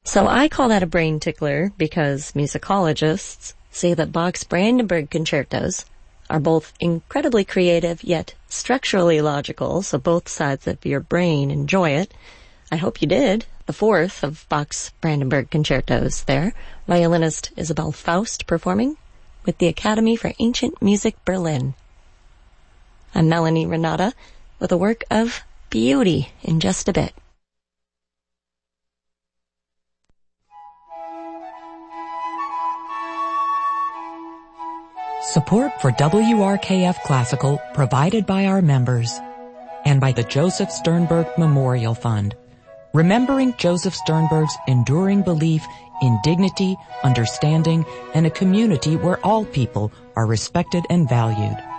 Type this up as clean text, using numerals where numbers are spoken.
So I call that a brain tickler because musicologists say that Bach's Brandenburg concertos are both incredibly creative yet structurally logical, so both sides of your brain enjoy it. I hope you did. The fourth of Bach's Brandenburg concertos there, violinist Isabel Faust performing with the Academy for Ancient Music Berlin. I'm Melanie Renata with a work of beauty in just a bit. Support for WRKF Classical provided by our members and by the Joseph Sternberg Memorial Fund, remembering Joseph Sternberg's enduring belief in dignity, understanding, and a community where all people are respected and valued.